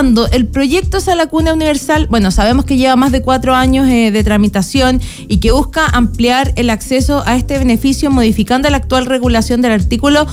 revisando el proyecto Sala Cuna Universal, bueno, sabemos que lleva más de 4 años de tramitación y que busca ampliar el acceso a este beneficio modificando la actual regulación del artículo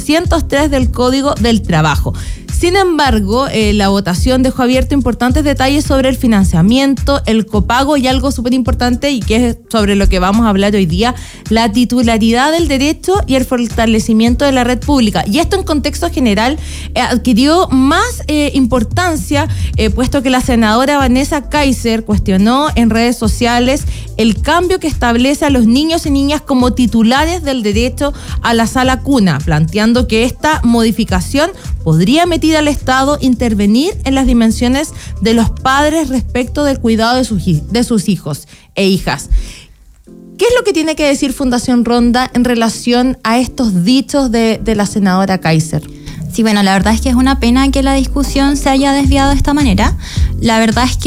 203 del Código del Trabajo. Sin embargo, la votación dejó abierto importantes detalles sobre el financiamiento, el copago y algo súper importante y que es sobre lo que vamos a hablar hoy día, la titularidad del derecho y el fortalecimiento de la red pública. Y esto en contexto general adquirió más importancia, puesto que la senadora Vanessa Kaiser cuestionó en redes sociales el cambio que establece a los niños y niñas como titulares del derecho a la sala cuna, planteando que esta modificación podría meter al Estado intervenir en las dimensiones de los padres respecto del cuidado de sus hijos e hijas. ¿Qué es lo que tiene que decir Fundación Ronda en relación a estos dichos de la senadora Kaiser? Sí, bueno, la verdad es que es una pena que la discusión se haya desviado de esta manera. La verdad es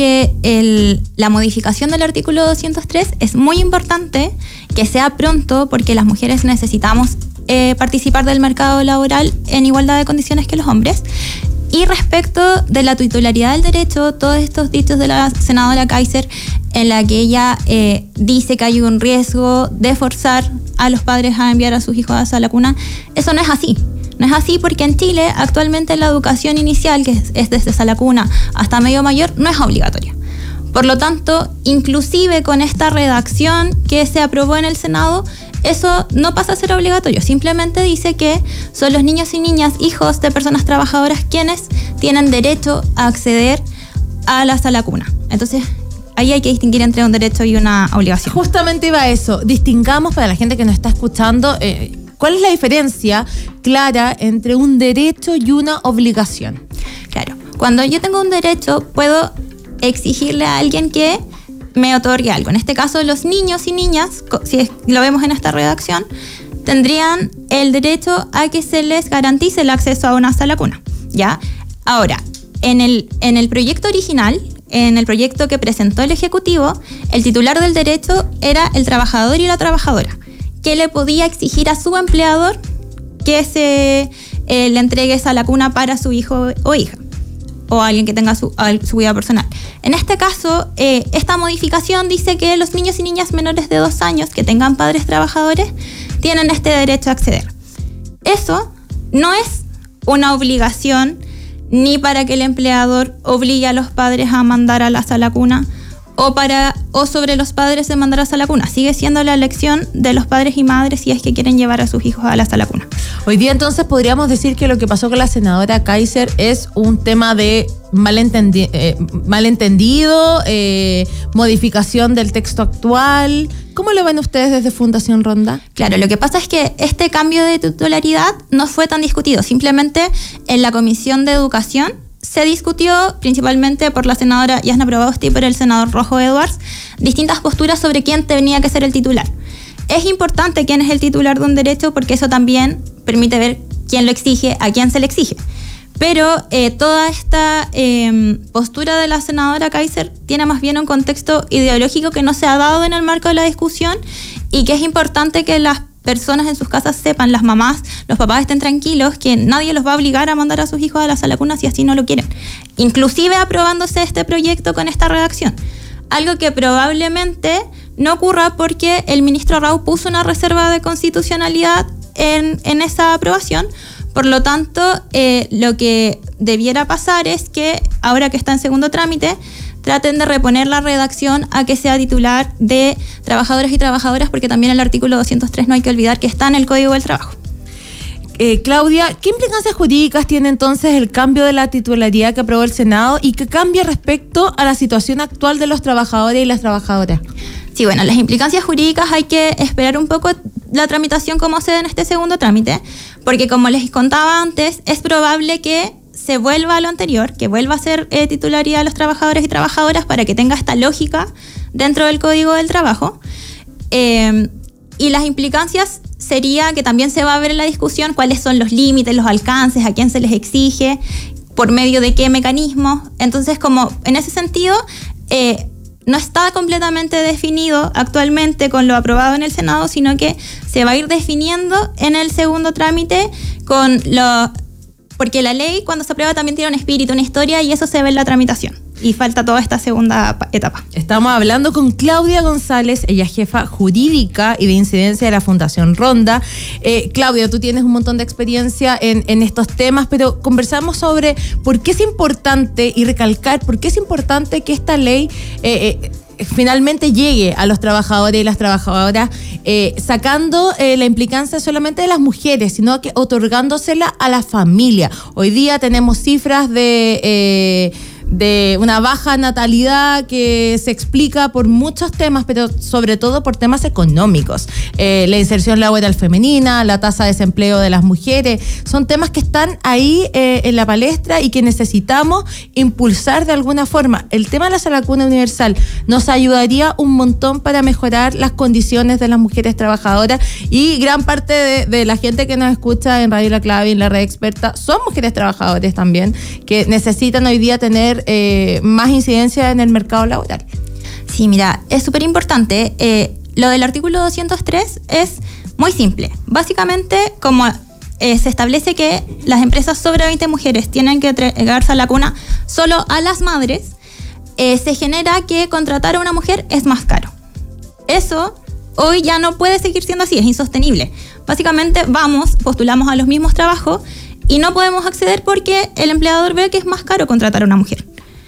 que la modificación del artículo 203 es muy importante que sea pronto porque las mujeres necesitamos participar del mercado laboral en igualdad de condiciones que los hombres. Y respecto de la titularidad del derecho, todos estos dichos de la senadora Kaiser, en la que ella dice que hay un riesgo de forzar a los padres a enviar a sus hijos a sala cuna, eso no es así. No es así porque en Chile actualmente la educación inicial, que es desde sala cuna hasta medio mayor, no es obligatoria. Por lo tanto, inclusive con esta redacción que se aprobó en el Senado, eso no pasa a ser obligatorio, simplemente dice que son los niños y niñas, hijos de personas trabajadoras, quienes tienen derecho a acceder a la sala cuna. Entonces, ahí hay que distinguir entre un derecho y una obligación. Justamente iba a eso, distingamos para la gente que nos está escuchando, ¿cuál es la diferencia clara entre un derecho y una obligación? Claro, cuando yo tengo un derecho, puedo exigirle a alguien que me otorgue algo. En este caso, los niños y niñas, si lo vemos en esta redacción, tendrían el derecho a que se les garantice el acceso a una sala cuna, ¿ya? Ahora, en el proyecto original, en el proyecto que presentó el Ejecutivo, el titular del derecho era el trabajador y la trabajadora, que le podía exigir a su empleador que se le entregue sala cuna para su hijo o hija, o alguien que tenga su vida personal. En este caso, esta modificación dice que los niños y niñas menores de 2 años que tengan padres trabajadores tienen este derecho a acceder. Eso no es una obligación ni para que el empleador obligue a los padres a mandar a la sala cuna o sobre los padres de mandar a sala cuna. Sigue siendo la elección de los padres y madres si es que quieren llevar a sus hijos a la sala cuna. Hoy día entonces podríamos decir que lo que pasó con la senadora Kaiser es un tema de malentendido, modificación del texto actual. ¿Cómo lo ven ustedes desde Fundación Ronda? Claro, lo que pasa es que este cambio de titularidad no fue tan discutido. Simplemente en la Comisión de Educación se discutió, principalmente por la senadora Yasna Proboste y por el senador Rojo Edwards, distintas posturas sobre quién tenía que ser el titular. Es importante quién es el titular de un derecho porque eso también permite ver quién lo exige, a quién se le exige. Pero toda esta postura de la senadora Kaiser tiene más bien un contexto ideológico que no se ha dado en el marco de la discusión y que es importante que las personas en sus casas sepan, las mamás, los papás estén tranquilos, que nadie los va a obligar a mandar a sus hijos a la sala cuna si así no lo quieren. Inclusive aprobándose este proyecto con esta redacción. Algo que probablemente no ocurra porque el ministro Rau puso una reserva de constitucionalidad en esa aprobación. Por lo tanto, lo que debiera pasar es que, ahora que está en segundo trámite, traten de reponer la redacción a que sea titular de trabajadores y trabajadoras, porque también el artículo 203 no hay que olvidar que está en el Código del Trabajo. Claudia, ¿qué implicancias jurídicas tiene entonces el cambio de la titularidad que aprobó el Senado y qué cambia respecto a la situación actual de los trabajadores y las trabajadoras? Sí, bueno, las implicancias jurídicas hay que esperar un poco la tramitación como se da en este segundo trámite, porque como les contaba antes, es probable que se vuelva a lo anterior, que vuelva a ser titularidad de los trabajadores y trabajadoras para que tenga esta lógica dentro del Código del Trabajo. Y las implicancias sería que también se va a ver en la discusión cuáles son los límites, los alcances, a quién se les exige, por medio de qué mecanismos. Entonces, como en ese sentido, no está completamente definido actualmente con lo aprobado en el Senado, sino que se va a ir definiendo en el segundo trámite con porque la ley cuando se aprueba también tiene un espíritu, una historia, y eso se ve en la tramitación. Y falta toda esta segunda etapa. Estamos hablando con Claudia González, ella es jefa jurídica y de incidencia de la Fundación Ronda. Claudia, tú tienes un montón de experiencia en estos temas, pero conversamos sobre por qué es importante y recalcar por qué es importante que esta ley finalmente llegue a los trabajadores y las trabajadoras, sacando la implicancia solamente de las mujeres, sino que otorgándosela a la familia. Hoy día tenemos cifras de una baja natalidad que se explica por muchos temas, pero sobre todo por temas económicos. La inserción laboral femenina, la tasa de desempleo de las mujeres, son temas que están ahí en la palestra y que necesitamos impulsar de alguna forma. El tema de la sala cuna universal nos ayudaría un montón para mejorar las condiciones de las mujeres trabajadoras, y gran parte de la gente que nos escucha en Radio La Clave y en la Red Experta son mujeres trabajadoras también, que necesitan hoy día tener más incidencia en el mercado laboral. Sí, mira, es súper importante. Lo del artículo 203 es muy simple. Básicamente, como se establece que las empresas sobre 20 mujeres tienen que entregarse a la cuna solo a las madres, se genera que contratar a una mujer es más caro. Eso hoy ya no puede seguir siendo así, es insostenible. Básicamente postulamos a los mismos trabajos y no podemos acceder porque el empleador ve que es más caro contratar a una mujer.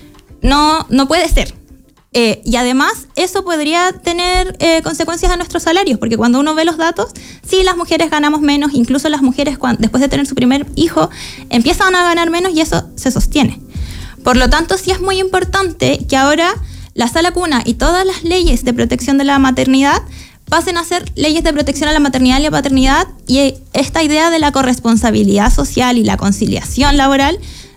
No puede ser. Y además eso podría tener consecuencias a nuestros salarios, porque cuando uno ve los datos, sí, las mujeres ganamos menos, incluso las mujeres después de tener su primer hijo empiezan a ganar menos, y eso se sostiene. Por lo tanto, sí es muy importante que ahora la sala cuna y todas las leyes de protección de la maternidad pasen a ser leyes de protección a la maternidad y la paternidad, y esta idea de la corresponsabilidad social y la conciliación laboral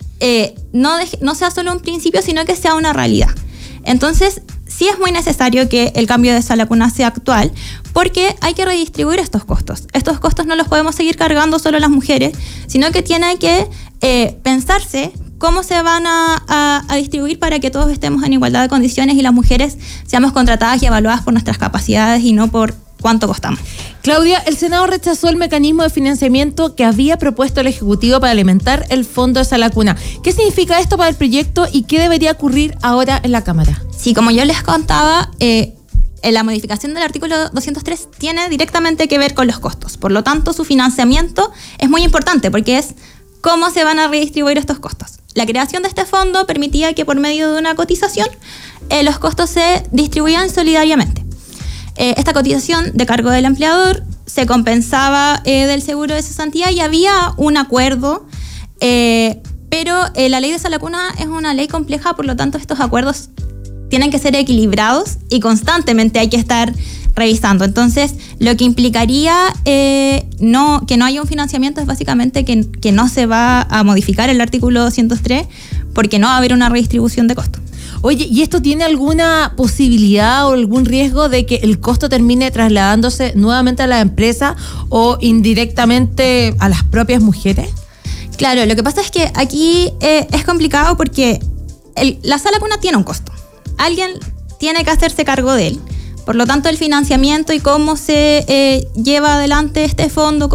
no sea solo un principio, sino que sea una realidad. Entonces, sí es muy necesario que el cambio de sala cuna sea actual, porque hay que redistribuir estos costos. Estos costos no los podemos seguir cargando solo las mujeres, sino que tiene que pensarse cómo se van a distribuir para que todos estemos en igualdad de condiciones y las mujeres seamos contratadas y evaluadas por nuestras capacidades y no por cuánto costamos. Claudia, el Senado rechazó el mecanismo de financiamiento que había propuesto el Ejecutivo para alimentar el fondo de sala cuna. ¿Qué significa esto para el proyecto y qué debería ocurrir ahora en la Cámara? Sí, como yo les contaba, la modificación del artículo 203 tiene directamente que ver con los costos. Por lo tanto, su financiamiento es muy importante porque es cómo se van a redistribuir estos costos. La creación de este fondo permitía que por medio de una cotización los costos se distribuían solidariamente. Esta cotización de cargo del empleador se compensaba del seguro de cesantía y había un acuerdo, pero la ley de sala cuna es una ley compleja, por lo tanto estos acuerdos tienen que ser equilibrados y constantemente hay que estar revisando. Entonces, lo que implicaría que no haya un financiamiento es básicamente que no se va a modificar el artículo 203 porque no va a haber una redistribución de costos. Oye, ¿y esto tiene alguna posibilidad o algún riesgo de que el costo termine trasladándose nuevamente a la empresa o indirectamente a las propias mujeres? Claro, lo que pasa es que aquí es complicado porque la sala cuna tiene un costo. Alguien tiene que hacerse cargo de él. Por lo tanto, el financiamiento y cómo se lleva adelante este fondo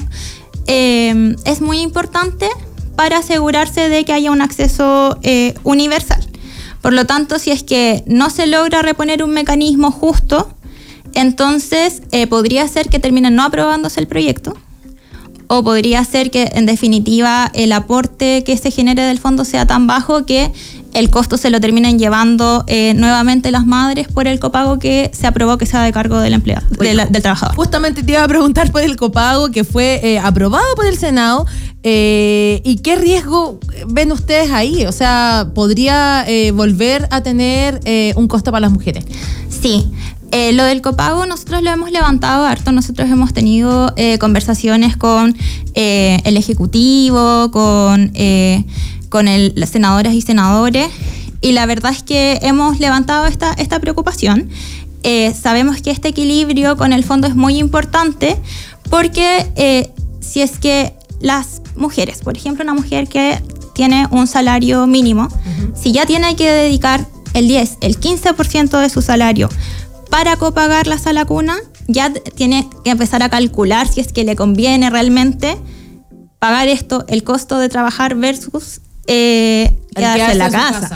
es muy importante para asegurarse de que haya un acceso universal. Por lo tanto, si es que no se logra reponer un mecanismo justo, entonces podría ser que termine no aprobándose el proyecto, o podría ser que, en definitiva, el aporte que se genere del fondo sea tan bajo que el costo se lo terminen llevando nuevamente las madres por el copago que se aprobó que sea de cargo del empleado, del trabajador. Justamente te iba a preguntar por el copago que fue aprobado por el Senado. ¿Y qué riesgo ven ustedes ahí? O sea, ¿podría volver a tener un costo para las mujeres? Sí. Lo del copago nosotros lo hemos levantado harto. Nosotros hemos tenido conversaciones con el Ejecutivo, con las senadoras y senadores, y la verdad es que hemos levantado esta preocupación. Sabemos que este equilibrio con el fondo es muy importante porque si es que las mujeres, por ejemplo, una mujer que tiene un salario mínimo, si ya tiene que dedicar el 15% de su salario para copagar la sala cuna, ya tiene que empezar a calcular si es que le conviene realmente pagar esto, el costo de trabajar versus quedarse en la casa.